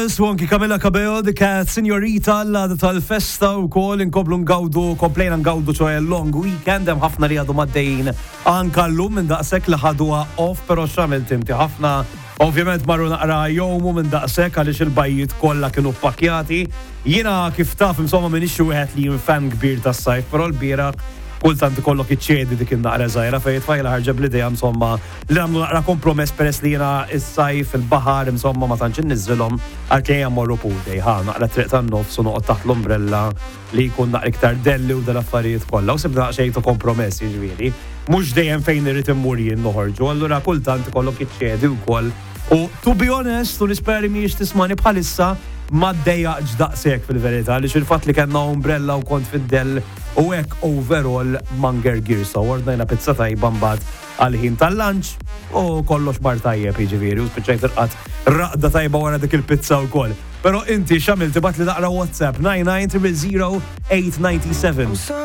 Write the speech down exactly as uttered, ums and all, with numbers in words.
Swanki Camilla Cabello dik Signorita l-għada tal-festa u kol inkoblu ngawdu, komplejna ngawdu ċoħe long weekend, hemm ħafna li għadu maddejn anka l-lum minn daqsek li ħaduha off, pero xamil timti ħafna ovvjament marru naqra jomu minn daqsek għalix il-bajjiet kollha kienu pakjati. Jiena kif taf insomma minix wieħed li fan kbir tas-sajf, però l-bieraħ kultant ikollok iċċedi dik in-naqra żgħira fejn tfajla ħarġeb l-idea insomma li nagħmlu naqra kompromess peress li jiena is-sajf il-baħar insomma ma tantx inniżilhom għalkejn mmorru pool day ħa naqra triq tan-nofs u noqgħod taħt l-umbrella li jkun naqra iktar delli u dal-affarijiet kollha u sibna xejn ta' kompromess jiġifieri. Mhux dejjem fejn irid immur jien noħorġu, allura kultant ikollok iċċedi wkoll. U to be honest, u nisperi mhijiex tismani bħalissa ma ddejjaqx daqshekk fil-verità li xil-fatt li kellna umbrella u kont fid-dell u hekk overall manger girsa ordnajna pizza tajba mbagħad għal-ħin tal-lunch u kollox bar tajjeb jiġifieri u spiċċajt irqat raqda tajba wara dik il-pizza wkoll. Però inti x'għamilt tibgħat li daqra WhatsApp nine nine zero zero eight nine seven.